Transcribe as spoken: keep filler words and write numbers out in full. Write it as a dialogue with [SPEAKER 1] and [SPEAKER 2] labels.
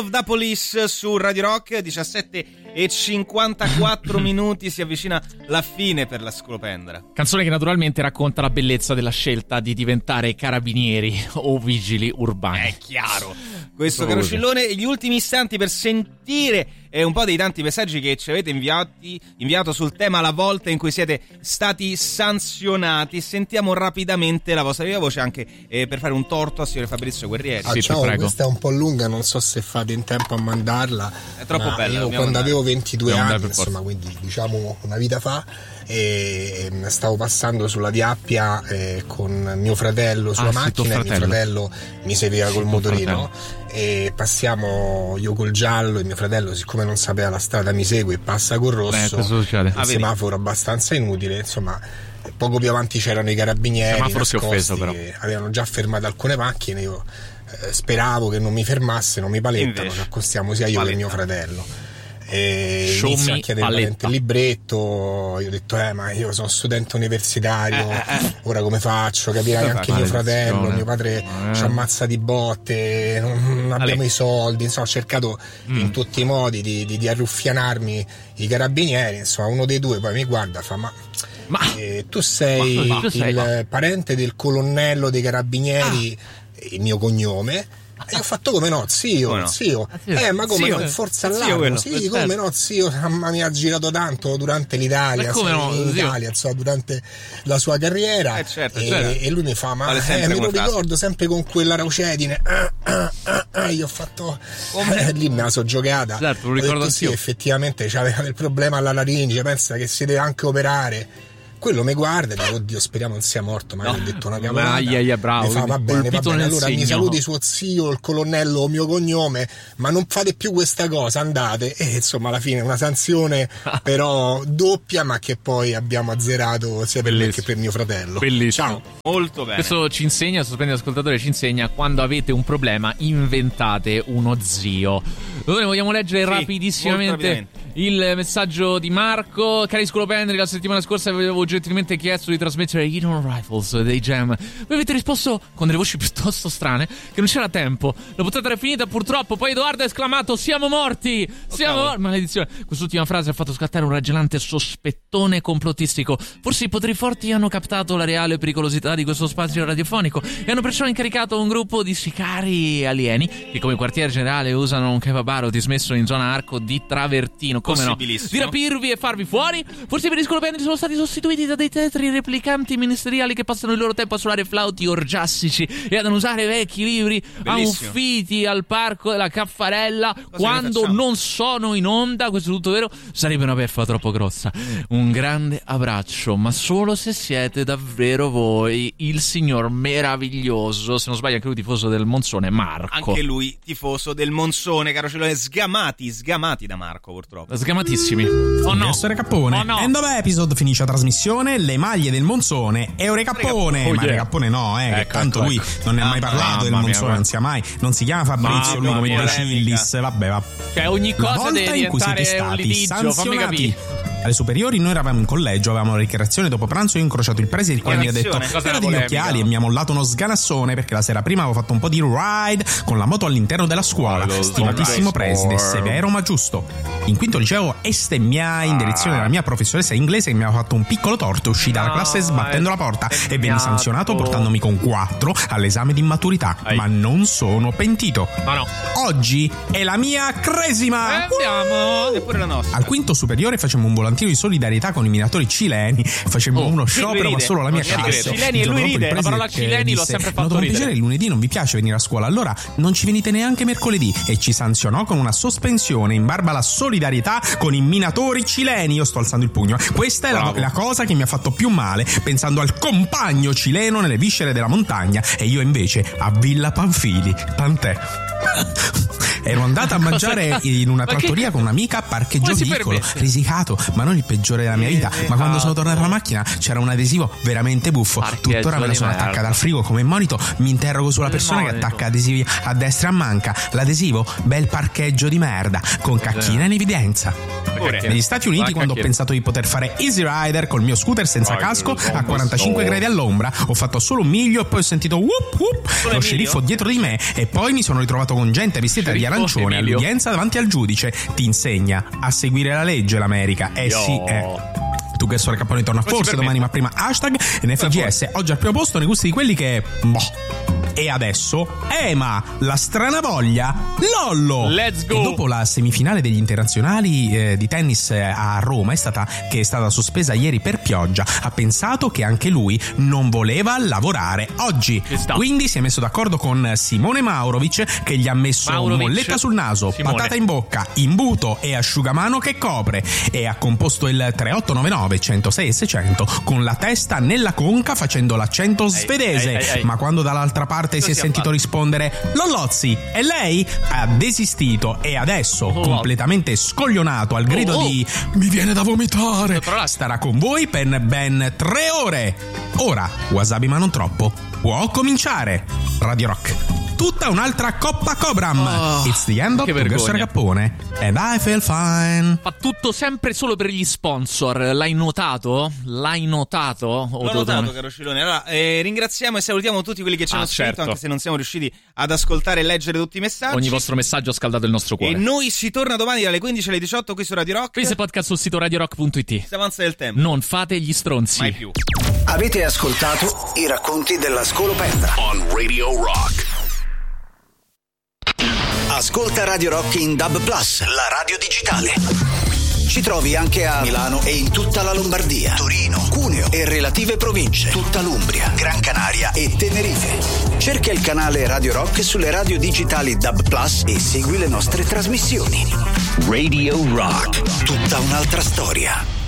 [SPEAKER 1] Da Police su Radio Rock, diciassette e cinquantaquattro minuti, si avvicina la fine per la scolopendra.
[SPEAKER 2] Canzone che naturalmente racconta la bellezza della scelta di diventare carabinieri o vigili urbani.
[SPEAKER 1] È chiaro. Questo caro Cillone, gli ultimi istanti per sentire eh, un po' dei tanti messaggi che ci avete inviati, inviato sul tema la volta in cui siete stati sanzionati. Sentiamo rapidamente la vostra viva voce anche eh, per fare un torto a signor Fabrizio Guerrieri.
[SPEAKER 3] Ah,
[SPEAKER 2] sì,
[SPEAKER 3] ciao,
[SPEAKER 2] prego.
[SPEAKER 3] Questa è un po' lunga, non so se fate in tempo a mandarla.
[SPEAKER 1] È troppo bella.
[SPEAKER 3] Io quando
[SPEAKER 1] mandare.
[SPEAKER 3] avevo ventidue
[SPEAKER 2] Dobbiamo
[SPEAKER 3] anni, insomma, quindi diciamo una vita fa, e stavo passando sulla Via Appia eh, con mio fratello sulla
[SPEAKER 2] ah,
[SPEAKER 3] macchina, e mio fratello mi seguiva col motorino
[SPEAKER 2] fratello.
[SPEAKER 3] E passiamo io col giallo e mio fratello, siccome non sapeva la strada, mi segue e passa col rosso.
[SPEAKER 2] Eh, succede?
[SPEAKER 3] Un
[SPEAKER 1] ah,
[SPEAKER 3] semaforo abbastanza inutile, insomma. Poco più avanti c'erano i carabinieri
[SPEAKER 2] semaforo si è offeso, però.
[SPEAKER 3] che avevano già fermato alcune macchine. Io eh, speravo che non mi fermassero, mi palettano, ci accostiamo sia io
[SPEAKER 1] Paletta.
[SPEAKER 3] che mio fratello. E
[SPEAKER 2] Show
[SPEAKER 3] inizia
[SPEAKER 2] me
[SPEAKER 3] a chiedere
[SPEAKER 2] paletta.
[SPEAKER 3] il libretto. Io ho detto eh ma io sono studente universitario,
[SPEAKER 1] eh, eh.
[SPEAKER 3] ora come faccio? Capirai
[SPEAKER 1] Come
[SPEAKER 3] anche
[SPEAKER 1] fai?
[SPEAKER 3] mio fratello,
[SPEAKER 2] Maledizione.
[SPEAKER 3] mio padre
[SPEAKER 2] Eh.
[SPEAKER 3] ci ammazza di botte, non, non abbiamo
[SPEAKER 1] Ale.
[SPEAKER 3] i soldi, insomma ho cercato
[SPEAKER 2] Mm.
[SPEAKER 3] in tutti i modi di, di, di arruffianarmi i carabinieri. Insomma uno dei due poi mi guarda e fa ma
[SPEAKER 2] Ma
[SPEAKER 3] eh, tu sei
[SPEAKER 2] Ma tu sei,
[SPEAKER 3] il
[SPEAKER 2] ma-
[SPEAKER 3] parente del colonnello dei carabinieri, il mio cognome. E io ho fatto come no, zio,
[SPEAKER 1] Come no?
[SPEAKER 3] zio.
[SPEAKER 2] zio.
[SPEAKER 3] Eh, ma come
[SPEAKER 1] Zio.
[SPEAKER 3] no, in forza
[SPEAKER 1] Zio
[SPEAKER 3] all'armo,
[SPEAKER 1] quello.
[SPEAKER 3] sì,
[SPEAKER 2] Certo.
[SPEAKER 3] come no, zio, mamma mia, ha girato tanto durante l'Italia,
[SPEAKER 2] Ma come
[SPEAKER 3] sì,
[SPEAKER 2] no,
[SPEAKER 3] in
[SPEAKER 2] zio?
[SPEAKER 3] Italia, insomma, durante la sua carriera.
[SPEAKER 1] Eh, certo,
[SPEAKER 3] e,
[SPEAKER 1] certo.
[SPEAKER 3] e lui mi fa, ma
[SPEAKER 1] Vale
[SPEAKER 3] eh,
[SPEAKER 1] sempre
[SPEAKER 3] me lo
[SPEAKER 1] come frase.
[SPEAKER 3] ricordo sempre con quella raucedine. Ah, ah, ah, ah, io ho fatto eh, lì me la so giocata.
[SPEAKER 2] Certo, lo
[SPEAKER 3] Ho
[SPEAKER 2] ricordo
[SPEAKER 3] detto, sì,
[SPEAKER 2] anch'io.
[SPEAKER 3] effettivamente c'aveva il problema alla laringe, pensa che si deve anche operare. Quello mi guarda e dico, oddio, speriamo non sia morto, ma
[SPEAKER 2] No.
[SPEAKER 3] io ho detto una
[SPEAKER 2] Ma
[SPEAKER 3] cavolata.
[SPEAKER 2] aia, aia, bravo,
[SPEAKER 3] Mi fa, va bene, va
[SPEAKER 2] colpito
[SPEAKER 3] bene,
[SPEAKER 2] nel
[SPEAKER 3] allora mi
[SPEAKER 2] segno.
[SPEAKER 3] saluti suo zio, il colonnello, mio cognome, ma non fate più questa cosa, andate. E insomma alla fine una sanzione però doppia, ma che poi abbiamo azzerato sia per me che per mio fratello.
[SPEAKER 2] Bellissimo.
[SPEAKER 3] Ciao.
[SPEAKER 1] Molto bene.
[SPEAKER 2] Questo ci insegna, sospende ascoltatore, ci insegna: quando avete un problema inventate uno zio. Noi vogliamo leggere
[SPEAKER 1] Sì,
[SPEAKER 2] rapidissimamente
[SPEAKER 1] molto rapidamente.
[SPEAKER 2] il messaggio di Marco. Cari scolopendri, la settimana scorsa vi avevo gentilmente chiesto di trasmettere Hidden Rifles dei Jam. Voi avete risposto con delle voci piuttosto strane, che non c'era tempo. La puntata era finita purtroppo. Poi Edoardo ha esclamato: siamo morti! Siamo
[SPEAKER 1] cavolo.
[SPEAKER 2] morti! Maledizione. Quest'ultima frase ha fatto scattare un raggelante sospettone complottistico. Forse i poteri forti hanno captato la reale pericolosità di questo spazio radiofonico e hanno perciò incaricato un gruppo di sicari alieni che come quartier generale usano un kebabaro dismesso in zona Arco di Travertino. Come no? Di
[SPEAKER 1] Possibilissimo.
[SPEAKER 2] rapirvi e farvi fuori? Forse per i scolopendri sono stati sostituiti da dei tetri replicanti ministeriali che passano il loro tempo a suonare flauti orgiastici e ad annusare vecchi libri
[SPEAKER 1] Bellissimo.
[SPEAKER 2] ammuffiti al parco della Caffarella
[SPEAKER 1] ne
[SPEAKER 2] quando
[SPEAKER 1] facciamo?
[SPEAKER 2] non sono in onda. Questo è tutto vero? Sarebbe una beffa troppo grossa. Un grande abbraccio, ma solo se siete davvero voi. Il signor meraviglioso, se non sbaglio anche lui tifoso del Monzone, Marco.
[SPEAKER 1] Anche lui tifoso del Monsone, caro Cellone. Sgamati, sgamati da Marco purtroppo.
[SPEAKER 2] Sgamatissimi. Oh no.
[SPEAKER 4] Essere Cappone.
[SPEAKER 2] Oh no.
[SPEAKER 4] End of episode, finisce la trasmissione, le maglie del Monzone, Eure Cappone.
[SPEAKER 2] Oh,
[SPEAKER 4] Ma
[SPEAKER 2] yeah.
[SPEAKER 4] Cappone no, eh, che
[SPEAKER 2] Ecco,
[SPEAKER 4] tanto
[SPEAKER 2] ecco,
[SPEAKER 4] lui
[SPEAKER 2] ecco.
[SPEAKER 4] non ne ha mai
[SPEAKER 2] Mamma
[SPEAKER 4] parlato del
[SPEAKER 2] mia,
[SPEAKER 4] Monzone,
[SPEAKER 2] guarda.
[SPEAKER 4] non sia mai, non si chiama Fabrizio,
[SPEAKER 2] Mamma
[SPEAKER 4] lui come
[SPEAKER 2] mia,
[SPEAKER 4] De
[SPEAKER 1] polemica.
[SPEAKER 4] Cillis, vabbè, va.
[SPEAKER 2] Cioè ogni
[SPEAKER 4] La
[SPEAKER 2] cosa
[SPEAKER 4] volta
[SPEAKER 2] deve
[SPEAKER 4] in cui siete
[SPEAKER 2] diventare un
[SPEAKER 4] stati
[SPEAKER 2] litigio, fammi
[SPEAKER 4] sanzionati
[SPEAKER 2] capire.
[SPEAKER 4] alle superiori, noi eravamo in collegio, avevamo la ricreazione dopo pranzo, io ho incrociato il preside il quale mi ha detto
[SPEAKER 1] Colazione.
[SPEAKER 2] Cos'è la
[SPEAKER 4] "Tirati gli
[SPEAKER 2] polemica?
[SPEAKER 4] occhiali", e mi ha mollato uno sganassone perché la sera prima avevo fatto un po' di ride con la moto all'interno della scuola.
[SPEAKER 2] Lo
[SPEAKER 4] Stimatissimo
[SPEAKER 2] storm.
[SPEAKER 4] preside, severo ma giusto. In quinto liceo estemmiai in direzione della mia professoressa inglese che mi aveva fatto un piccolo torto, uscì dalla
[SPEAKER 2] No,
[SPEAKER 4] classe sbattendo
[SPEAKER 2] è
[SPEAKER 4] la porta e venni
[SPEAKER 2] segnato.
[SPEAKER 4] sanzionato portandomi con quattro all'esame di maturità,
[SPEAKER 2] Ai.
[SPEAKER 4] ma non sono pentito.
[SPEAKER 2] Ma no.
[SPEAKER 4] Oggi è la mia cresima.
[SPEAKER 2] Eh, andiamo.
[SPEAKER 1] Eppure la nostra.
[SPEAKER 4] Al quinto superiore facemmo un volantino di solidarietà con i minatori cileni, facemmo
[SPEAKER 2] Oh,
[SPEAKER 4] uno
[SPEAKER 1] lui
[SPEAKER 4] sciopero
[SPEAKER 1] ride.
[SPEAKER 4] ma solo la mia
[SPEAKER 1] Non ci
[SPEAKER 4] classe.
[SPEAKER 1] credo.
[SPEAKER 2] Cileni
[SPEAKER 4] Il
[SPEAKER 2] e
[SPEAKER 4] giorno
[SPEAKER 2] lui
[SPEAKER 4] dopo il
[SPEAKER 2] ride, la parola
[SPEAKER 4] preside
[SPEAKER 2] cileni l'ho
[SPEAKER 4] disse,
[SPEAKER 2] sempre fatto
[SPEAKER 4] "Noto un
[SPEAKER 2] ridere."
[SPEAKER 4] piacere, il lunedì non vi piace venire a scuola, allora non ci venite neanche mercoledì", e ci sanzionò con una sospensione in barba alla solidarietà con i minatori cileni. Io sto alzando il pugno. Questa è la,
[SPEAKER 2] Bravo.
[SPEAKER 4] la cosa che mi ha fatto più male, pensando al compagno cileno nelle viscere della montagna e io invece a Villa Panfili. Tant'è. Ero andata a mangiare in una
[SPEAKER 2] Ma che-
[SPEAKER 4] trattoria con un'amica a parcheggio
[SPEAKER 2] Come si
[SPEAKER 4] piccolo,
[SPEAKER 2] permette?
[SPEAKER 4] risicato, ma non il peggiore della mia vita. Ma quando sono tornato alla macchina c'era un adesivo veramente buffo.
[SPEAKER 2] Parcheggio
[SPEAKER 4] Tuttora me lo
[SPEAKER 2] di
[SPEAKER 4] sono
[SPEAKER 2] merda.
[SPEAKER 4] attaccata al frigo come monito. Mi interrogo sulla
[SPEAKER 2] Il
[SPEAKER 4] persona che
[SPEAKER 2] monito.
[SPEAKER 4] attacca adesivi a destra e a manca. L'adesivo, bel parcheggio di merda, con cacchina in evidenza.
[SPEAKER 1] Pure.
[SPEAKER 4] Negli Stati Uniti,
[SPEAKER 2] Ma
[SPEAKER 4] quando ho
[SPEAKER 2] cacchio.
[SPEAKER 4] pensato di poter fare Easy Rider col mio scooter senza
[SPEAKER 2] Vai,
[SPEAKER 4] casco
[SPEAKER 2] col
[SPEAKER 4] a quarantacinque
[SPEAKER 2] bombo
[SPEAKER 4] gradi all'ombra, ho fatto solo un miglio e poi ho sentito whoop whoop lo
[SPEAKER 1] Emilio?
[SPEAKER 4] sceriffo dietro di me e poi mi sono ritrovato con gente vestita di
[SPEAKER 2] Sceriffo
[SPEAKER 4] arancione
[SPEAKER 2] Emilio.
[SPEAKER 4] all'udienza davanti al giudice. Ti insegna a seguire la legge l'America. Eh
[SPEAKER 2] Io.
[SPEAKER 4] sì, eh. Tu che Sore Cappone torna
[SPEAKER 1] Come si
[SPEAKER 4] forse domani, ma prima hashtag N F G S. Oggi al primo posto nei gusti di quelli che... Boh. E adesso Ema, la strana voglia, Lollo.
[SPEAKER 2] Let's go.
[SPEAKER 4] E dopo la semifinale degli internazionali eh, di tennis a Roma è stata che è stata sospesa ieri per pioggia, ha pensato che anche lui non voleva lavorare oggi. Quindi si è messo d'accordo con Simone Maurovic, che gli ha messo
[SPEAKER 2] Maurovic.
[SPEAKER 4] molletta sul naso,
[SPEAKER 2] Simone.
[SPEAKER 4] patata in bocca, imbuto e asciugamano che copre, e ha composto il tre otto nove nove uno zero sei e seicento con la testa nella conca facendo l'accento svedese.
[SPEAKER 2] ehi, ehi, ehi.
[SPEAKER 4] Ma quando dall'altra parte si è
[SPEAKER 2] Cosa
[SPEAKER 4] sentito
[SPEAKER 2] ha
[SPEAKER 4] rispondere Lollozzi e lei ha desistito, e adesso
[SPEAKER 2] Oh,
[SPEAKER 4] completamente scoglionato al grido
[SPEAKER 2] Oh, oh.
[SPEAKER 4] di mi viene da vomitare
[SPEAKER 2] Però la-
[SPEAKER 4] starà con voi per ben tre ore. Ora, wasabi ma non troppo, può cominciare. Radio Rock, tutta un'altra Coppa Cobram.
[SPEAKER 2] Oh,
[SPEAKER 4] It's the end of
[SPEAKER 2] che
[SPEAKER 4] Tuger
[SPEAKER 2] vergogna.
[SPEAKER 4] Cappone and I feel fine.
[SPEAKER 2] Fa tutto sempre solo per gli sponsor. L'hai notato? L'hai notato? O
[SPEAKER 1] L'ho
[SPEAKER 2] tu-
[SPEAKER 1] notato, caro Scilone. Allora, eh, ringraziamo e salutiamo tutti quelli che ci
[SPEAKER 2] Ah,
[SPEAKER 1] hanno scritto,
[SPEAKER 2] certo.
[SPEAKER 1] anche se non siamo riusciti ad ascoltare e leggere tutti i messaggi.
[SPEAKER 2] Ogni vostro messaggio ha scaldato il nostro
[SPEAKER 1] E
[SPEAKER 2] cuore.
[SPEAKER 1] noi si torna domani dalle quindici alle diciotto qui su Radio Rock.
[SPEAKER 2] Questo è podcast sul sito radio rock punto it.
[SPEAKER 1] Si avanza del tempo.
[SPEAKER 2] Non fate gli stronzi.
[SPEAKER 1] Mai più.
[SPEAKER 5] Avete ascoltato i racconti della Scolopendra on Radio Rock. Ascolta Radio Rock in D A B Plus, la radio digitale. Ci trovi anche a Milano e in tutta la Lombardia, Torino, Cuneo e relative province, tutta l'Umbria, Gran Canaria e Tenerife. Cerca il canale Radio Rock sulle radio digitali D A B Plus e segui le nostre trasmissioni. Radio Rock, tutta un'altra storia.